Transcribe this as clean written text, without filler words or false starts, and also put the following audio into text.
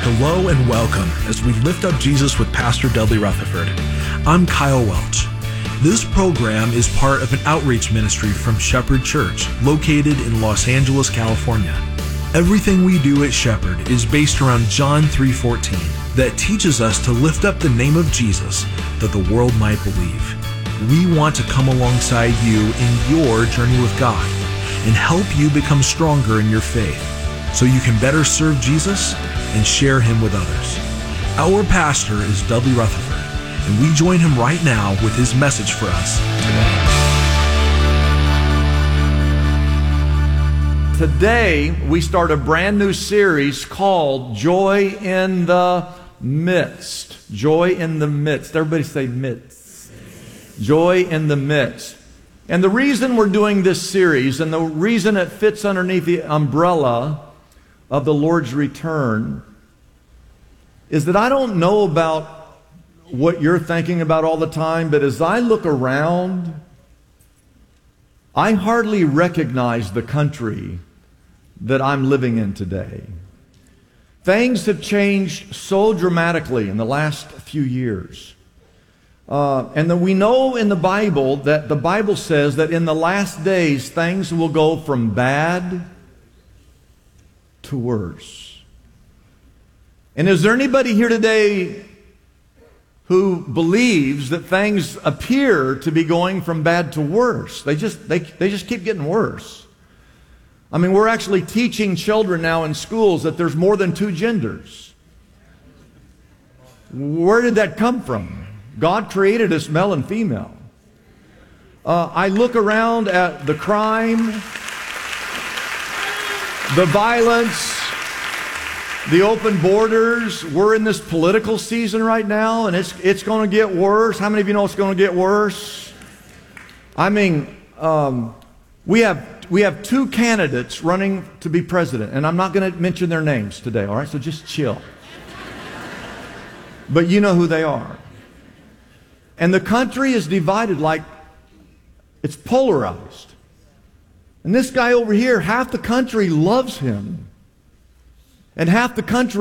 Hello and welcome as we lift up Jesus with Pastor Dudley Rutherford. I'm Kyle Welch. This program is part of an outreach ministry from Shepherd Church, located in Los Angeles, California. Everything we do at Shepherd is based around John 3:14 that teaches us to lift up the name of Jesus that the world might believe. We want to come alongside you in your journey with God and help you become stronger in your faith so you can better serve Jesus and share him with others. Our pastor is Dudley Rutherford, and we join him right now with his message for us today. Today, we start a brand new series called Joy in the Midst. Joy in the Midst. Everybody say midst. Joy in the midst. And the reason we're doing this series, and the reason it fits underneath the umbrella of the Lord's return, is that I don't know about what you're thinking about all the time, but as I look around, I hardly recognize the country that I'm living in today. Things have changed so dramatically in the last few years. And then we know in the Bible that the Bible says that in the last days, things will go from bad to worse. And is there anybody here today who believes that things appear to be going from bad to worse? They just keep getting worse. I mean, we're actually teaching children now in schools that there's more than two genders. Where did that come from? God created us male and female. I look around at the crime, the violence, the open borders. We're in this political season right now, and it's going to get worse. How many of you know it's going to get worse? I mean, we have two candidates running to be president, and I'm not going to mention their names today, all right? So just chill. But you know who they are. And the country is divided, like it's polarized. And this guy over here, half the country loves him. And half the country